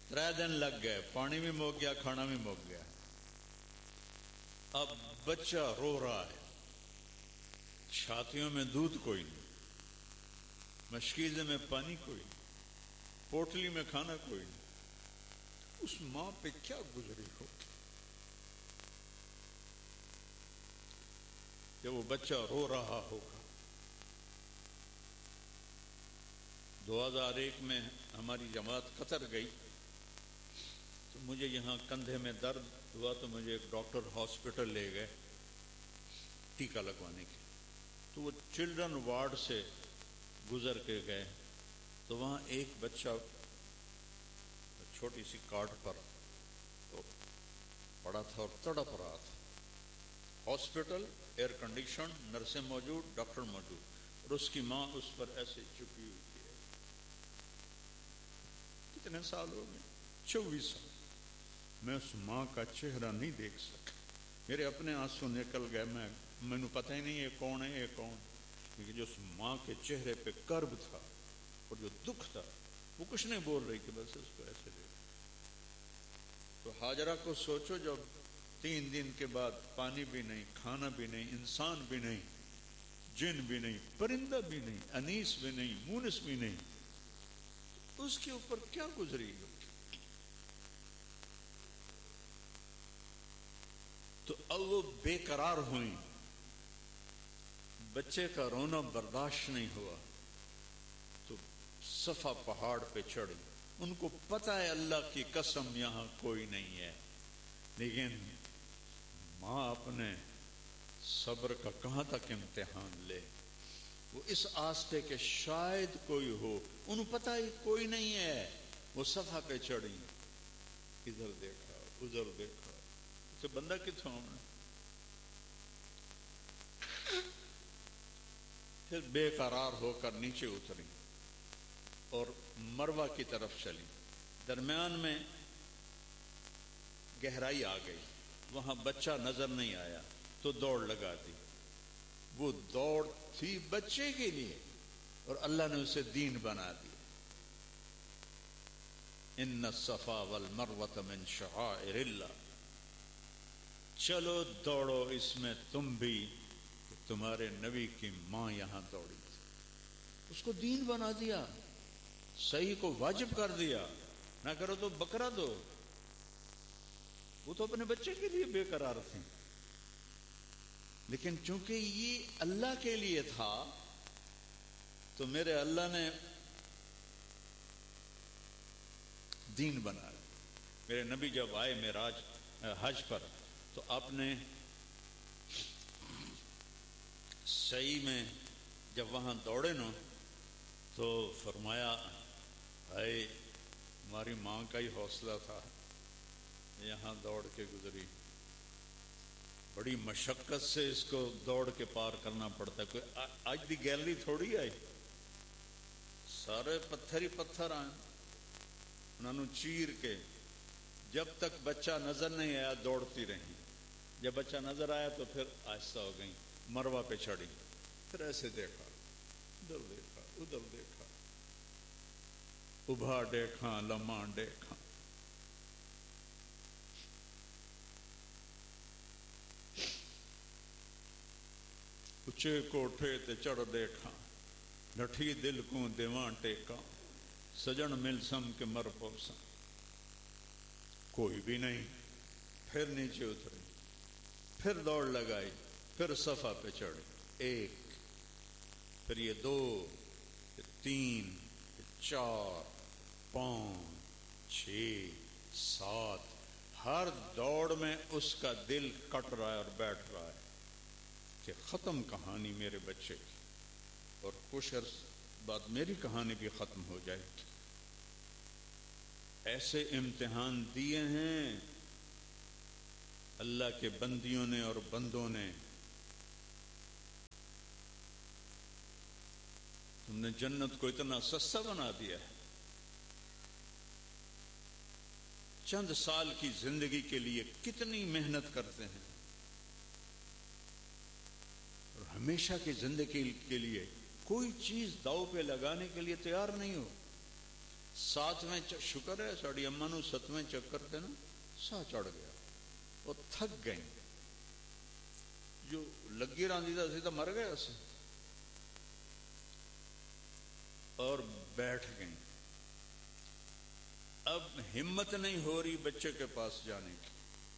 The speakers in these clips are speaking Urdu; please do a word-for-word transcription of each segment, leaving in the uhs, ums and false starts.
ترے دن لگ گئے، پانی بھی مک گیا، کھانا بھی مک گیا۔ اب بچہ رو رہا ہے، چھاتیوں میں دودھ کوئی نہیں، مشکیزے میں پانی کوئی نہیں، پوٹلی میں کھانا کوئی نہیں۔ اس ماں پہ کیا گزری ہوگی جب وہ بچہ رو رہا ہوگا۔ دو ہزار ایک میں ہماری جماعت قطر گئی تو مجھے یہاں کندھے میں درد ہوا تو مجھے ایک ڈاکٹر ہاسپٹل لے گئے ٹیکہ لگوانے کے، تو وہ چلڈرن وارڈ سے گزر کے گئے تو وہاں ایک بچہ چھوٹی سی کارڈ پر تو پڑا تھا اور تڑپ رہا تھا۔ ہاسپٹل ایئر کنڈیشن، نرسیں موجود، ڈاکٹر موجود، اور اس کی ماں اس پر ایسے چپی ہوئی ہے۔ کتنے سال ہو گئے؟ چوبیس سال۔ میں اس ماں کا چہرہ نہیں دیکھ سکا، میرے اپنے آنسو نکل گئے۔ میں مجھے پتہ ہی نہیں یہ کون ہے، یہ کون، کیونکہ جو اس ماں کے چہرے پہ کرب تھا اور جو دکھ تھا، وہ کچھ نہیں بول رہی کہ بس اس کو ایسے دیکھ۔ تو حاجرہ کو سوچو، جب تین دن کے بعد پانی بھی نہیں، کھانا بھی نہیں، انسان بھی نہیں، جن بھی نہیں، پرندہ بھی نہیں، انیس بھی نہیں، مونس بھی نہیں، اس کے اوپر کیا گزری گی؟ تو اب وہ بے قرار ہوئی، بچے کا رونا برداشت نہیں ہوا تو صفا پہاڑ پہ چڑھی۔ ان کو پتہ ہے اللہ کی قسم یہاں کوئی نہیں ہے، لیکن ماں اپنے صبر کا کہاں تک امتحان لے؟ وہ اس آس پہ کہ شاید کوئی ہو، انہوں پتہ ہی کوئی نہیں ہے، وہ صفا پہ چڑھی، ادھر دیکھا ادھر دیکھا، اسے بندہ کتوں ہونا؟ پھر بے قرار ہو کر نیچے اتری اور مروہ کی طرف چلی۔ درمیان میں گہرائی آ گئی، وہاں بچہ نظر نہیں آیا تو دوڑ لگا دی۔ وہ دوڑ تھی بچے کے لیے اور اللہ نے اسے دین بنا دیا۔ ان الصفا والمروۃ من شعائر اللہ، چلو دوڑو اس میں تم بھی، تمہارے نبی کی ماں یہاں دوڑی تھی، اس کو دین بنا دیا، صحیح کو واجب کر دیا، نہ کرو تو بکرا دو۔ وہ تو اپنے بچے کے لیے بے قرار تھے، لیکن چونکہ یہ اللہ کے لیے تھا تو میرے اللہ نے دین بنا دیا۔ میرے نبی جب آئے معراج حج پر تو آپ نے صحیح میں جب وہاں دوڑے نا تو فرمایا اے ہماری ماں کا ہی حوصلہ تھا، یہاں دوڑ کے گزری، بڑی مشقت سے اس کو دوڑ کے پار کرنا پڑتا ہے۔ کوئی آج دی گیلری تھوڑی آئی، سارے پتھر ہی پتھر آئے، انہوں نے چیر کے جب تک بچہ نظر نہیں آیا دوڑتی رہی، جب بچہ نظر آیا تو پھر آہستہ ہو گئی، مروہ پہ چڑھی، پھر ایسے دیکھا ادھر دیکھا ادھر دیکھا، ابھا دیکھا لمحہ دیکھا، اچے کوٹھے تے چڑھ دیکھا، ڈٹھی دل کو دیواں ٹیکا، سجن مل سم کے مر پوسا، کوئی بھی نہیں۔ پھر نیچے اتری، پھر دوڑ لگائی، پھر صفا پہ چڑھے، ایک، پھر یہ دو، پھر تین، پھر چار، پانچ، چھ، سات، ہر دوڑ میں اس کا دل کٹ رہا ہے اور بیٹھ رہا ہے کہ ختم کہانی میرے بچے کی، اور کچھ عرص بعد میری کہانی بھی ختم ہو جائے گی۔ ایسے امتحان دیے ہیں اللہ کے بندیوں نے اور بندوں نے۔ تم نے جنت کو اتنا سستا بنا دیا ہے، چند سال کی زندگی کے لیے کتنی محنت کرتے ہیں، اور ہمیشہ کی زندگی کے لیے کوئی چیز داؤ پہ لگانے کے لیے تیار نہیں ہو۔ ساتویں شکر ہے ساڑی اما نو ستویں چکر تے نا سا چڑھ گیا، وہ تھک گئی، جو لگی راندی دا سی تو مر گیا سی، اور بیٹھ گئی۔ اب ہمت نہیں ہو رہی بچے کے پاس جانے کی،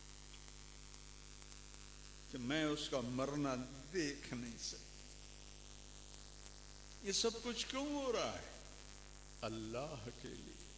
کہ میں اس کا مرنا دیکھ نہیں سکتا۔ یہ سب کچھ کیوں ہو رہا ہے؟ اللہ کے لیے۔